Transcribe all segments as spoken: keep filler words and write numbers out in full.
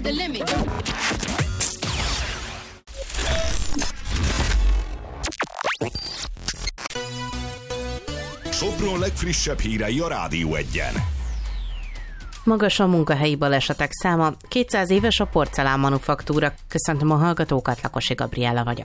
over the limit. Sopron legfrissebb hírei a Rádió Egyen. Magas a munkahelyi balesetek száma, kétszáz éves a porcelán manufaktúra. Köszöntöm a hallgatókat, Lakosi Gabriella vagyok.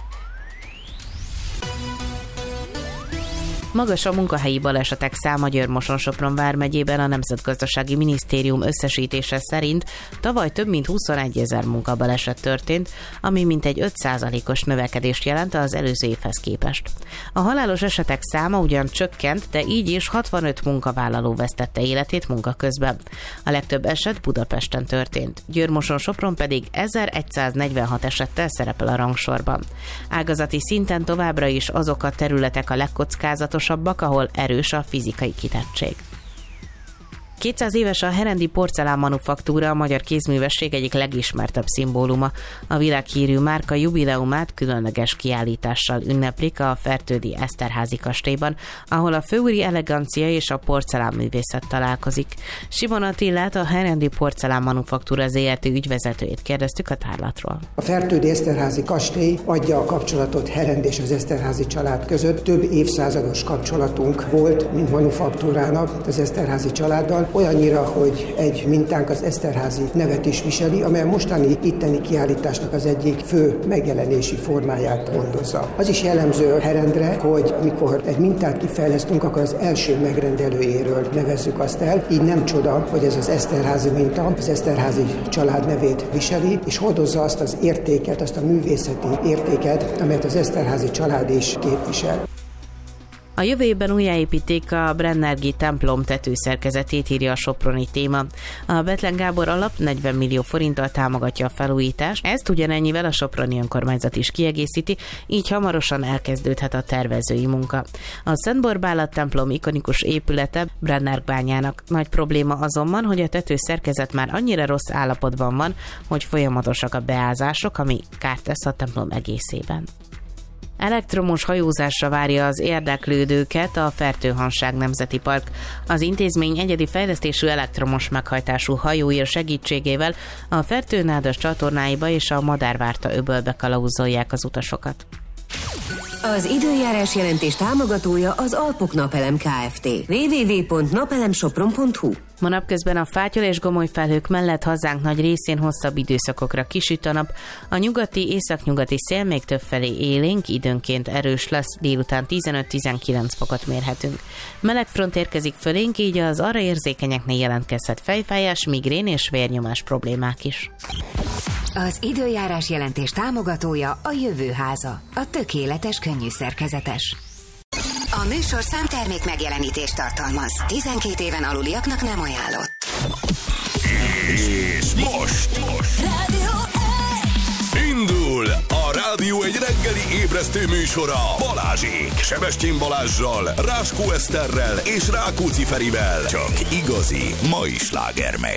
Magas a munkahelyi balesetek száma Győr-Moson-Sopron vármegyében. A Nemzetgazdasági Minisztérium összesítése szerint tavaly több mint huszonegyezer munkabaleset történt, ami mintegy öt százalékos növekedést jelent az előző évhez képest. A halálos esetek száma ugyan csökkent, de így is hatvanöt munkavállaló vesztette életét munka közben. A legtöbb eset Budapesten történt. Győr-Moson-Sopron pedig ezerszáznegyvenhat esettel szerepel a rangsorban. Ágazati szinten továbbra is azok a területek a legkockázatosabbak, ahol erős a fizikai kitettség. kétszáz éves a herendi porcelán manufaktúra, a magyar kézművesség egyik legismertebb szimbóluma. A világhírű márka jubileumát különleges kiállítással ünneplik a Fertődi Eszterházy kastélyban, ahol a főúri elegancia és a porcelánművészet találkozik. Simon Attillát, a herendi porcelán manufaktúra zé er té ügyvezetőjét kérdeztük a tárlatról. A Fertődi Eszterházy kastély adja a kapcsolatot Herend és az Eszterházy család között. Több évszázados kapcsolatunk volt, mint manufaktúrának az Eszterházy családdal. Olyannyira, hogy egy mintánk az Eszterházy nevet is viseli, amely a mostani itteni kiállításnak az egyik fő megjelenési formáját gondozza. Az is jellemző a Herendre, hogy amikor egy mintát kifejlesztünk, akkor az első megrendelőjéről nevezzük azt el. Így nem csoda, hogy ez az Eszterházy minta az Eszterházy család nevét viseli, és hordozza azt az értéket, azt a művészeti értéket, amelyet az Eszterházy család is képvisel. A jövő évben újjáépítik a Brennergi templom tetőszerkezetét, írja a soproni Téma. A Bethlen Gábor alap negyven millió forinttal támogatja a felújítást, ezt ugyanennyivel a soproni önkormányzat is kiegészíti, így hamarosan elkezdődhet a tervezői munka. A Szent Borbála templom ikonikus épülete Brennergbányának. Nagy probléma azonban, hogy a tetőszerkezet már annyira rossz állapotban van, hogy folyamatosak a beázások, ami kárt tesz a templom egészében. Elektromos hajózásra várja az érdeklődőket a Fertőhanság Nemzeti Park. Az intézmény egyedi fejlesztésű elektromos meghajtású hajóír segítségével a Fertőnádas csatornáiba és a Madárvárta öbölbe kalauzolják az utasokat. Az időjárás jelentés támogatója az Alpok Napelem Kft. double-u double-u double-u pont napelemsopron pont hu. Ma napközben a fátyol és gomoly felhők mellett hazánk nagy részén hosszabb időszakokra kisüt a nap. A nyugati, északnyugati szél még többfelé élénk, időnként erős lesz, délután tizenöt-tizenkilenc fokot mérhetünk. Meleg front érkezik fölénk, így az arra érzékenyeknél jelentkezhet fejfájás, migrén és vérnyomás problémák is. Az időjárás jelentés támogatója a Jövőháza, a tökéletes könnyű szerkezetes. A műsorszám termék megjelenítést tartalmaz. tizenkét éven aluliaknak nem ajánlott. És most, most. Rádió egy! Indul a Rádió egy reggeli ébresztő műsora Balázsék, Sebestyén Balázssal, Ráskó Eszterrel és Rákóczi Ferivel. Csak igazi mai sláger megy.